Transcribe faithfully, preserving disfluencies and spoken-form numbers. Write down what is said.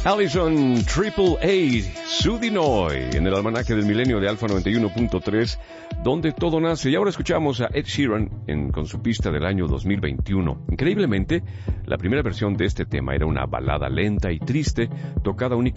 Allison Triple A, Sudinoy, en el almanaque del milenio de Alfa noventa y uno punto tres, donde todo nace. Y ahora escuchamos a Ed Sheeran en, con su pista del año dos mil veintiuno. Increíblemente, la primera versión de este tema era una balada lenta y triste, tocada únicamente